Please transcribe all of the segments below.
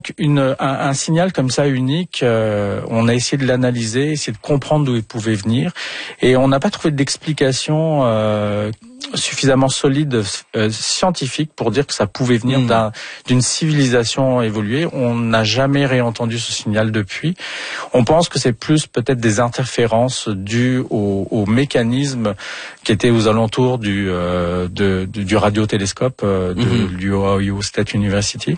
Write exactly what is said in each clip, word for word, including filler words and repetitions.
Une, un, un signal comme ça unique, euh, on a essayé de l'analyser, essayé de comprendre d'où il pouvait venir, et on n'a pas trouvé d'explication euh, suffisamment solide euh, scientifique pour dire que ça pouvait venir mmh. d'un, d'une civilisation évoluée. On n'a jamais réentendu ce signal depuis. On pense que c'est plus peut-être des interférences dues au, au mécanisme qui était aux alentours du, euh, de, du, du radiotélescope euh, de mmh. l'Ohio State University.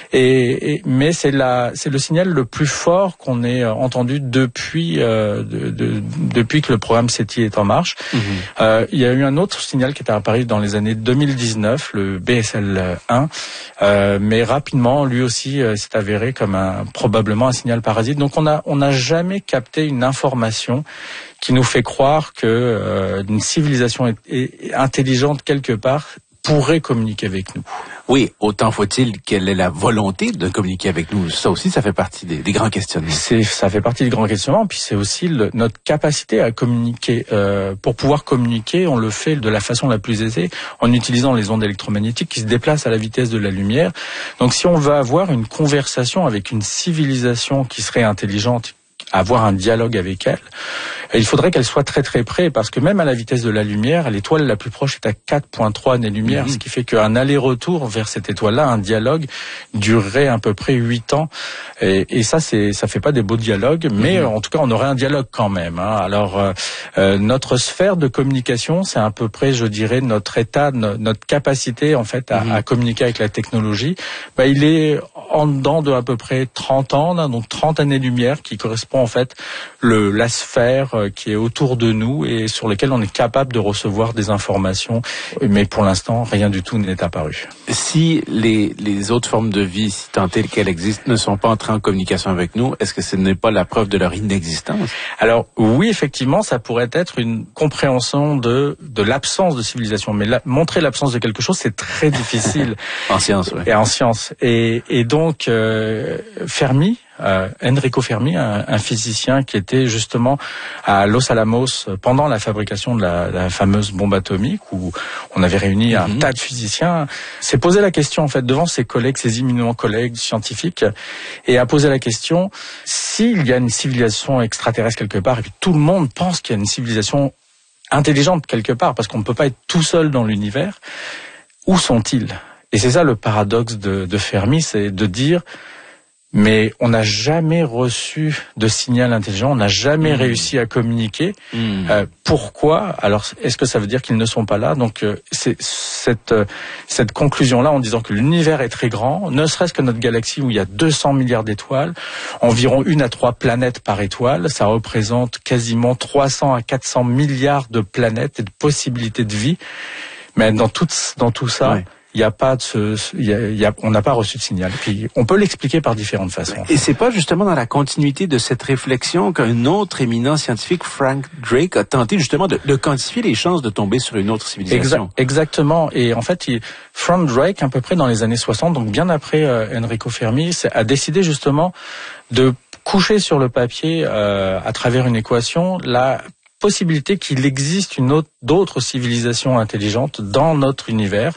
Et, et, mais c'est, la, c'est le signal le plus fort qu'on ait entendu depuis, euh, de, de, depuis que le programme SETI est en marche. Mmh. Euh, il y a eu un autre signal qui est apparu dans les années deux mille dix-neuf, le B S L un, euh, mais rapidement, lui aussi euh, s'est avéré comme un, probablement un signal parasite. Donc on a on n'a jamais capté une information qui nous fait croire que euh, une civilisation est, est intelligente quelque part pourrait communiquer avec nous. Oui, autant faut-il qu'elle ait la volonté de communiquer avec nous. Ça aussi, ça fait partie des, des grands questionnements. C'est, ça fait partie des grands questionnements, puis c'est aussi le, notre capacité à communiquer. Euh, pour pouvoir communiquer, on le fait de la façon la plus aisée, en utilisant les ondes électromagnétiques qui se déplacent à la vitesse de la lumière. Donc si on veut avoir une conversation avec une civilisation qui serait intelligente, avoir un dialogue avec elle, il faudrait qu'elle soit très très près, parce que même à la vitesse de la lumière, l'étoile la plus proche est à quatre virgule trois années-lumière, mmh. ce qui fait qu'un aller-retour vers cette étoile-là, un dialogue, durerait à peu près huit ans. Et, et ça, c'est, ça fait pas des beaux dialogues, mais mmh. en tout cas, on aurait un dialogue quand même. Hein. Alors, euh, euh, notre sphère de communication, c'est à peu près, je dirais, notre état, no, notre capacité en fait à, mmh. à communiquer avec la technologie. Bah, il est en dedans de à peu près trente ans, là, donc trente années-lumière, qui correspond en fait le, la sphère qui est autour de nous et sur lesquelles on est capable de recevoir des informations. Mais pour l'instant, rien du tout n'est apparu. Si les, les autres formes de vie, si tant est qu'elles existent, ne sont pas entrées en communication avec nous, est-ce que ce n'est pas la preuve de leur inexistence? Alors oui, effectivement, ça pourrait être une compréhension de, de l'absence de civilisation. Mais la, montrer l'absence de quelque chose, c'est très difficile. En science, oui. Et en science. Et, et donc, euh, Fermi, Euh, Enrico Fermi, un, un physicien qui était justement à Los Alamos pendant la fabrication de la, la fameuse bombe atomique, où on avait réuni un mm-hmm. tas de physiciens, s'est posé la question en fait devant ses collègues, ses éminents collègues scientifiques, et a posé la question: s'il y a une civilisation extraterrestre quelque part, et puis tout le monde pense qu'il y a une civilisation intelligente quelque part, parce qu'on ne peut pas être tout seul dans l'univers, où sont-ils? Et c'est ça le paradoxe de, de Fermi, c'est de dire: mais on n'a jamais reçu de signal intelligent, on n'a jamais mmh. réussi à communiquer. Mmh. Euh, pourquoi? Alors, est-ce que ça veut dire qu'ils ne sont pas là? Donc, euh, c'est cette euh, cette conclusion-là, en disant que l'univers est très grand, ne serait-ce que notre galaxie où il y a deux cents milliards d'étoiles, environ une à trois planètes par étoile, ça représente quasiment trois cents à quatre cents milliards de planètes et de possibilités de vie. Mais dans tout dans tout ça. Ouais. Il n'y a pas de ce, il y a, il y a, on n'a pas reçu de signal. Puis on peut l'expliquer par différentes façons. Et c'est pas justement dans la continuité de cette réflexion qu'un autre éminent scientifique, Frank Drake, a tenté justement de, de quantifier les chances de tomber sur une autre civilisation. Exact, exactement. Et en fait, il, Frank Drake, à peu près dans les années soixante, donc bien après euh, Enrico Fermi, a décidé justement de coucher sur le papier, euh, à travers une équation, la possibilité qu'il existe une autre, d'autres civilisations intelligentes dans notre univers,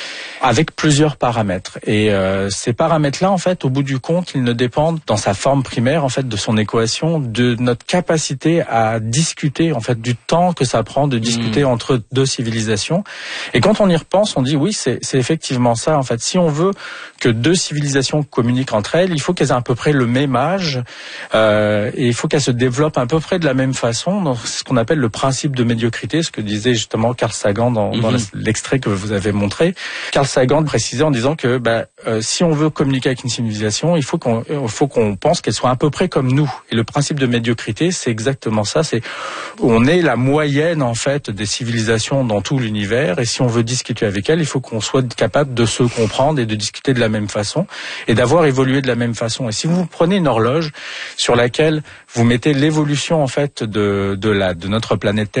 avec plusieurs paramètres. Et euh, ces paramètres-là, en fait, au bout du compte, ils ne dépendent, dans sa forme primaire, en fait, de son équation, de notre capacité à discuter, en fait, du temps que ça prend de discuter mmh. entre deux civilisations. Et quand on y repense, on dit oui, c'est, c'est effectivement ça. En fait, si on veut que deux civilisations communiquent entre elles, il faut qu'elles aient à peu près le même âge, euh, et il faut qu'elles se développent à peu près de la même façon. Donc, c'est ce qu'on appelle le principe de médiocrité, ce que disait justement Carl Sagan dans, mmh. dans l'extrait que vous avez montré. Carl Sagan précisait en disant que bah, euh, si on veut communiquer avec une civilisation, il faut qu'on, il faut qu'on pense qu'elle soit à peu près comme nous. Et le principe de médiocrité, c'est exactement ça. C'est on est la moyenne en fait des civilisations dans tout l'univers. Et si on veut discuter avec elle, il faut qu'on soit capable de se comprendre et de discuter de la même façon et d'avoir évolué de la même façon. Et si vous prenez une horloge sur laquelle vous mettez l'évolution en fait de de la de notre planète Terre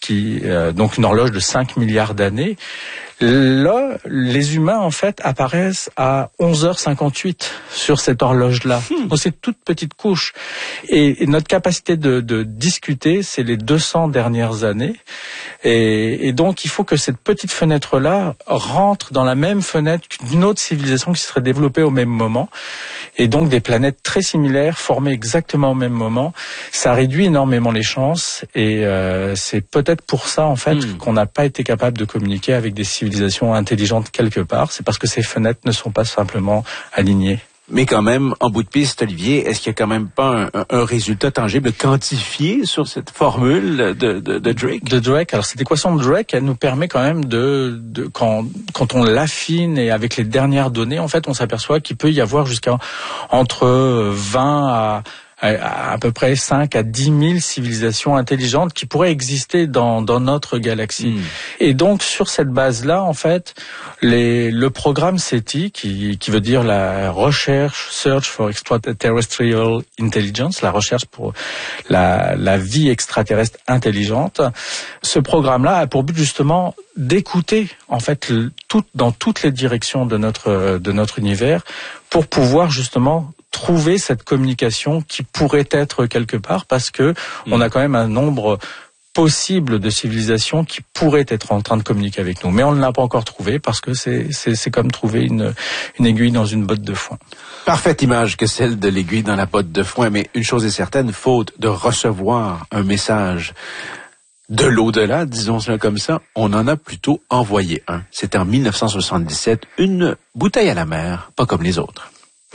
qui euh, donc une horloge de cinq milliards d'années. Là, les humains, en fait, apparaissent à onze heures cinquante-huit sur cette horloge-là. Hmm. Donc, c'est une toute petite couche. Et, et notre capacité de, de discuter, c'est les deux cents dernières années. Et, et donc, il faut que cette petite fenêtre-là rentre dans la même fenêtre qu'une autre civilisation qui se serait développée au même moment. Et donc, des planètes très similaires, formées exactement au même moment. Ça réduit énormément les chances. Et euh, c'est peut-être pour ça, en fait, hmm. qu'on n'a pas été capable de communiquer avec des civilisations intelligente quelque part, c'est parce que ces fenêtres ne sont pas simplement alignées. Mais quand même, en bout de piste, Olivier, est-ce qu'il n'y a quand même pas un, un résultat tangible quantifié sur cette formule de, de, de Drake? De Drake. Alors, cette équation de Drake, elle nous permet quand même de, de quand, quand on l'affine et avec les dernières données, en fait, on s'aperçoit qu'il peut y avoir jusqu'à entre vingt à à peu près cinq à dix mille civilisations intelligentes qui pourraient exister dans, dans notre galaxie. Mmh. Et donc, sur cette base-là, en fait, les, le programme SETI, qui, qui veut dire la recherche, Search for Extraterrestrial Intelligence, la recherche pour la, la vie extraterrestre intelligente, ce programme-là a pour but justement d'écouter, en fait, tout, dans toutes les directions de notre, de notre univers pour pouvoir justement trouver cette communication qui pourrait être quelque part, parce que mmh. on a quand même un nombre possible de civilisations qui pourraient être en train de communiquer avec nous. Mais on ne l'a pas encore trouvé parce que c'est, c'est, c'est comme trouver une, une aiguille dans une botte de foin. Parfaite image que celle de l'aiguille dans la botte de foin, mais une chose est certaine, faute de recevoir un message de l'au-delà, disons-le comme ça, on en a plutôt envoyé un. C'était en dix-neuf cent soixante-dix-sept, une bouteille à la mer, pas comme les autres.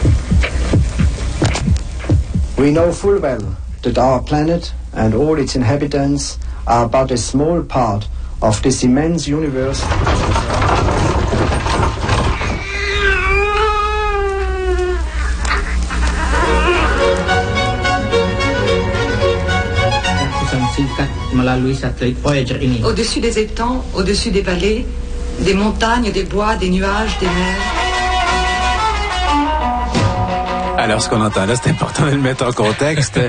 We know full well that our planet and all its inhabitants are but a small part of this immense universe. Au-dessus des étangs, au-dessus des vallées, des montagnes, des bois, des nuages, des mers. Alors, ce qu'on entend là, c'est important de le mettre en contexte.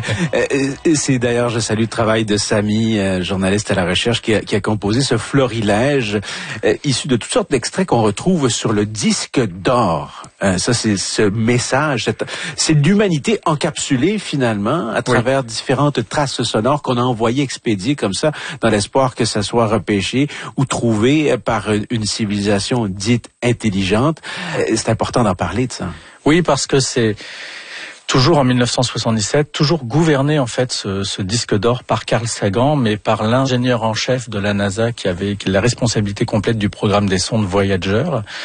C'est d'ailleurs, je salue le travail de Samy, journaliste à la recherche, qui a, qui a composé ce florilège euh, issu de toutes sortes d'extraits qu'on retrouve sur le disque d'or. Euh, ça, c'est ce message, cette, c'est l'humanité encapsulée finalement à travers oui. différentes traces sonores qu'on a envoyées expédiées comme ça, dans l'espoir que ça soit repêché ou trouvé par une civilisation dite intelligente. Euh, c'est important d'en parler de ça. Oui, parce que c'est toujours en dix-neuf cent soixante-dix-sept, toujours gouverné en fait ce, ce disque d'or par Carl Sagan, mais par l'ingénieur en chef de la NASA qui avait qui la responsabilité complète du programme des sondes Voyager.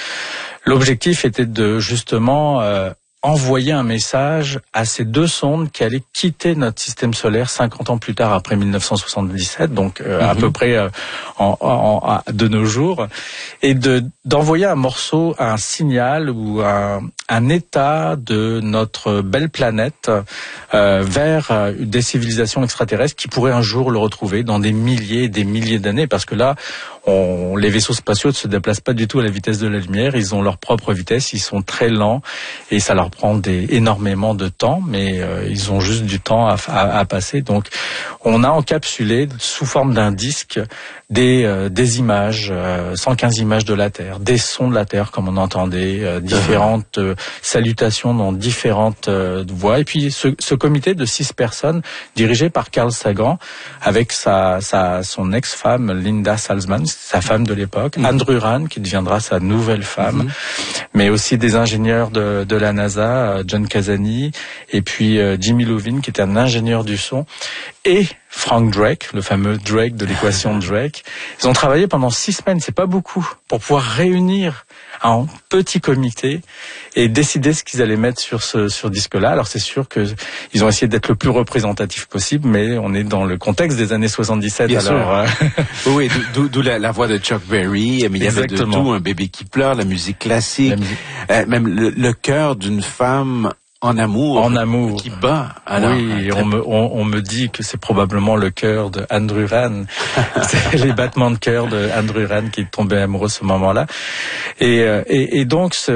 L'objectif était de justement euh, envoyer un message à ces deux sondes qui allaient quitter notre système solaire cinquante ans plus tard après dix-neuf cent soixante-dix-sept, donc euh, mm-hmm. à peu près euh, en, en, en, de nos jours, et de d'envoyer un morceau, un signal ou un, un état de notre belle planète euh, vers euh, des civilisations extraterrestres qui pourraient un jour le retrouver dans des milliers et des milliers d'années, parce que là, on, les vaisseaux spatiaux ne se déplacent pas du tout à la vitesse de la lumière, ils ont leur propre vitesse, ils sont très lents et ça leur prend des, énormément de temps, mais euh, ils ont juste du temps à, à, à passer. Donc, on a encapsulé sous forme d'un disque des, euh, des images, euh, cent quinze images de la Terre, des sons de la Terre comme on entendait, euh, différentes euh, salutations dans différentes euh, voix. Et puis ce, ce comité de six personnes dirigé par Carl Sagan avec sa, sa son ex-femme Linda Salzman, sa femme de l'époque, mmh. Andrew Rand qui deviendra sa nouvelle femme, mmh. mais aussi des ingénieurs de, de la NASA, John Casani et puis euh, Jimmy Iovine qui était un ingénieur du son, et Frank Drake, le fameux Drake de l'équation de Drake. Ils ont travaillé pendant six semaines, c'est pas beaucoup, pour pouvoir réunir un petit comité et décider ce qu'ils allaient mettre sur ce sur disque-là. Alors c'est sûr que ils ont essayé d'être le plus représentatif possible, mais on est dans le contexte des années soixante-dix-sept. Bien alors, sûr. Euh... oui, d'où, d'où la, la voix de Chuck Berry, mais il y avait de tout, un bébé qui pleure, la musique classique, la musique... Euh, même le, le cœur d'une femme en amour, en amour, qui bat. Alors, oui, on me on, on me dit que c'est probablement le cœur de Andrew Rand. C'est les battements de cœur de Andrew Rand qui est tombé amoureux ce moment-là. Et, et et donc ce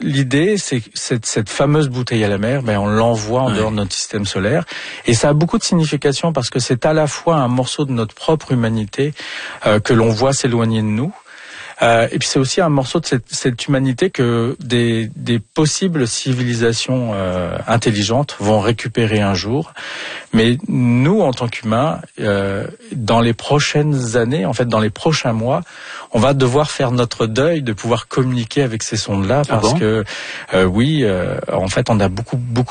l'idée, c'est que cette, cette fameuse bouteille à la mer, ben on l'envoie en ouais. dehors de notre système solaire, et ça a beaucoup de signification parce que c'est à la fois un morceau de notre propre humanité euh, que l'on voit s'éloigner de nous. Euh, et puis c'est aussi un morceau de cette, cette humanité que des, des possibles civilisations euh, intelligentes vont récupérer un jour. Mais nous, en tant qu'humains, euh, dans les prochaines années, en fait, dans les prochains mois, on va devoir faire notre deuil de pouvoir communiquer avec ces sondes-là parce ah bon que, euh, oui, euh, en fait, on a beaucoup, beaucoup